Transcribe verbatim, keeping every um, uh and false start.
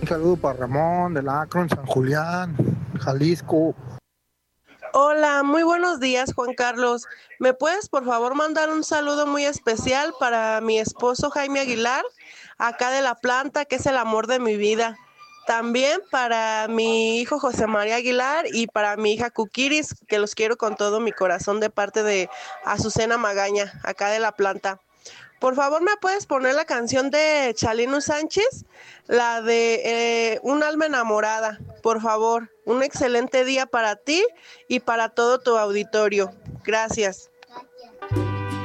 Un saludo para Ramón del Akron, San Julián, Jalisco. Hola, muy buenos días, Juan Carlos. ¿Me puedes por favor mandar un saludo muy especial para mi esposo Jaime Aguilar, acá de la planta, que es el amor de mi vida? También para mi hijo José María Aguilar y para mi hija Cuquiris, que los quiero con todo mi corazón de parte de Azucena Magaña, acá de la planta. Por favor, ¿me puedes poner la canción de Chalino Sánchez? La de eh, Un alma enamorada. Por favor, un excelente día para ti y para todo tu auditorio. Gracias.